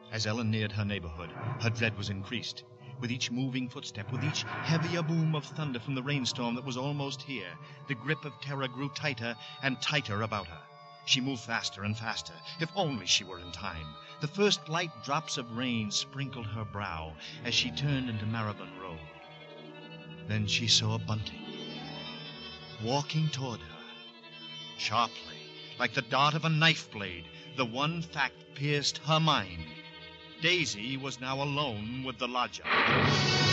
As Ellen neared her neighborhood, her dread was increased. With each moving footstep, with each heavier boom of thunder from the rainstorm that was almost here, the grip of terror grew tighter and tighter about her. She moved faster and faster. If only she were in time. The first light drops of rain sprinkled her brow as she turned into Maribon Road. Then she saw Bunting walking toward her. Sharply, like the dart of a knife blade, the one fact pierced her mind. Daisy was now alone with the lodger.